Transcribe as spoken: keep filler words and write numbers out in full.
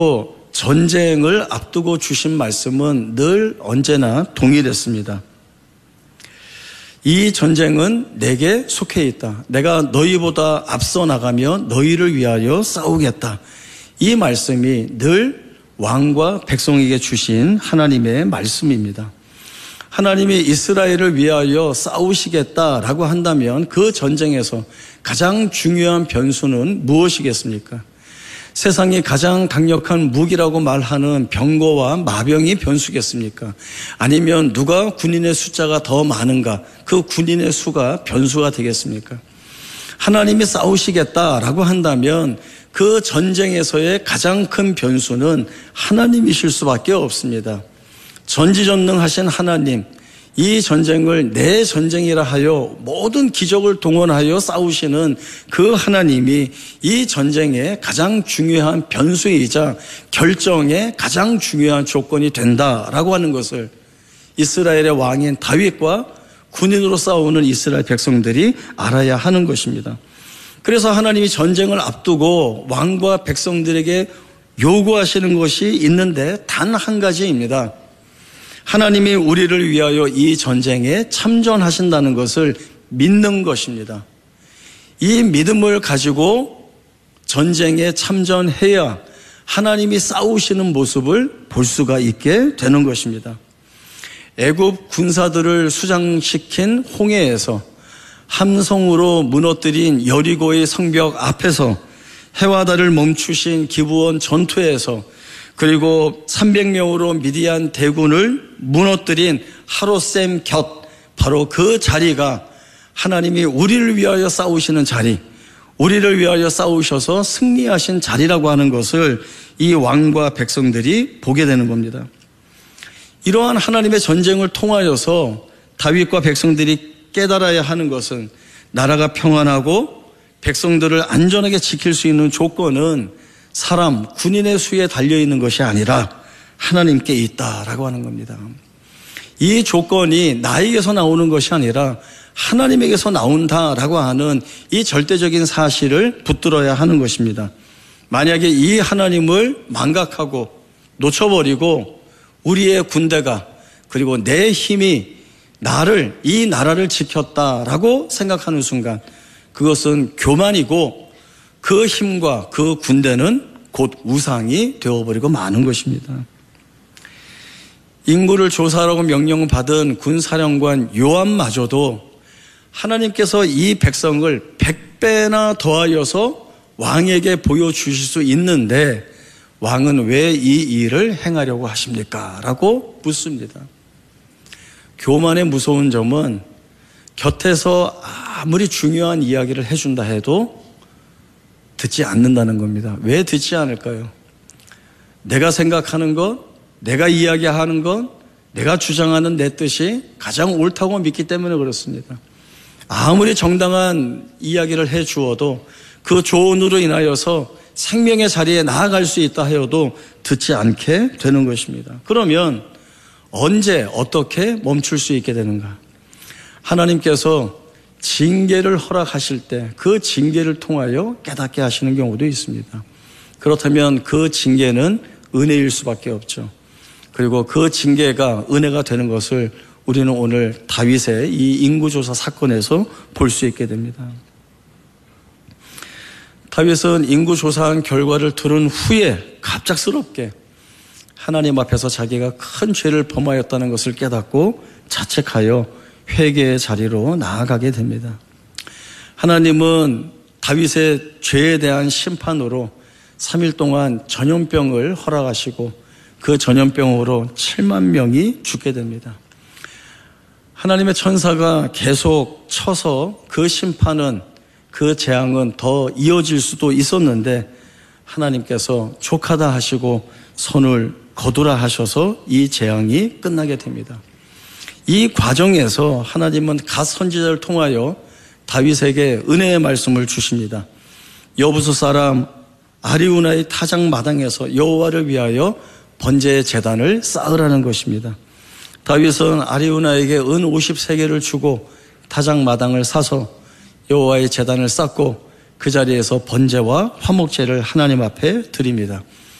전쟁을 앞두고 주신 말씀은 늘 언제나 동일했습니다. 이 전쟁은 내게 속해 있다. 내가 너희보다 앞서 나가며 너희를 위하여 싸우겠다. 이 말씀이 늘 왕과 백성에게 주신 하나님의 말씀입니다. 하나님이 이스라엘을 위하여 싸우시겠다라고 한다면 그 전쟁에서 가장 중요한 변수는 무엇이겠습니까? 세상이 가장 강력한 무기라고 말하는 병거와 마병이 변수겠습니까? 아니면 누가 군인의 숫자가 더 많은가? 그 군인의 수가 변수가 되겠습니까? 하나님이 싸우시겠다라고 한다면 그 전쟁에서의 가장 큰 변수는 하나님이실 수밖에 없습니다. 전지전능하신 하나님, 이 전쟁을 내 전쟁이라 하여 모든 기적을 동원하여 싸우시는 그 하나님이 이 전쟁의 가장 중요한 변수이자 결정의 가장 중요한 조건이 된다라고 하는 것을 이스라엘의 왕인 다윗과 군인으로 싸우는 이스라엘 백성들이 알아야 하는 것입니다. 그래서 하나님이 전쟁을 앞두고 왕과 백성들에게 요구하시는 것이 있는데 단 한 가지입니다. 하나님이 우리를 위하여 이 전쟁에 참전하신다는 것을 믿는 것입니다. 이 믿음을 가지고 전쟁에 참전해야 하나님이 싸우시는 모습을 볼 수가 있게 되는 것입니다. 애굽 군사들을 수장시킨 홍해에서 함성으로 무너뜨린 여리고의 성벽 앞에서 해와 달을 멈추신 기브온 전투에서 그리고 삼백 명으로 미디안 대군을 무너뜨린 하롯셈 곁, 바로 그 자리가 하나님이 우리를 위하여 싸우시는 자리, 우리를 위하여 싸우셔서 승리하신 자리라고 하는 것을 이 왕과 백성들이 보게 되는 겁니다. 이러한 하나님의 전쟁을 통하여서 다윗과 백성들이 깨달아야 하는 것은 나라가 평안하고 백성들을 안전하게 지킬 수 있는 조건은 사람, 군인의 수에 달려있는 것이 아니라 하나님께 있다라고 하는 겁니다. 이 조건이 나에게서 나오는 것이 아니라 하나님에게서 나온다라고 하는 이 절대적인 사실을 붙들어야 하는 것입니다. 만약에 이 하나님을 망각하고 놓쳐버리고 우리의 군대가 그리고 내 힘이 나를, 이 나라를 지켰다라고 생각하는 순간 그것은 교만이고 그 힘과 그 군대는 곧 우상이 되어버리고 마는 것입니다. 인구를 조사하라고 명령을 받은 군사령관 요압마저도 하나님께서 이 백성을 백 배나 더하여서 왕에게 보여주실 수 있는데 왕은 왜 이 일을 행하려고 하십니까? 라고 묻습니다. 교만의 무서운 점은 곁에서 아무리 중요한 이야기를 해준다 해도 듣지 않는다는 겁니다. 왜 듣지 않을까요? 내가 생각하는 것, 내가 이야기하는 것, 내가 주장하는 내 뜻이 가장 옳다고 믿기 때문에 그렇습니다. 아무리 정당한 이야기를 해 주어도 그 조언으로 인하여서 생명의 자리에 나아갈 수 있다 하여도 듣지 않게 되는 것입니다. 그러면 언제 어떻게 멈출 수 있게 되는가? 하나님께서 징계를 허락하실 때 그 징계를 통하여 깨닫게 하시는 경우도 있습니다. 그렇다면 그 징계는 은혜일 수밖에 없죠. 그리고 그 징계가 은혜가 되는 것을 우리는 오늘 다윗의 이 인구조사 사건에서 볼 수 있게 됩니다. 다윗은 인구조사한 결과를 들은 후에 갑작스럽게 하나님 앞에서 자기가 큰 죄를 범하였다는 것을 깨닫고 자책하여 회개의 자리로 나아가게 됩니다. 하나님은 다윗의 죄에 대한 심판으로 삼 일 동안 전염병을 허락하시고 그 전염병으로 칠만 명이 죽게 됩니다. 하나님의 천사가 계속 쳐서 그 심판은, 그 재앙은 더 이어질 수도 있었는데 하나님께서 족하다 하시고 손을 거두라 하셔서 이 재앙이 끝나게 됩니다. 이 과정에서 하나님은 갓 선지자를 통하여 다윗에게 은혜의 말씀을 주십니다. 여부수 사람 아리우나의 타작 마당에서 여호와를 위하여 번제의 제단을 쌓으라는 것입니다. 다윗은 아리우나에게 은 오십세 개를 주고 타작 마당을 사서 여호와의 제단을 쌓고 그 자리에서 번제와 화목제를 하나님 앞에 드립니다.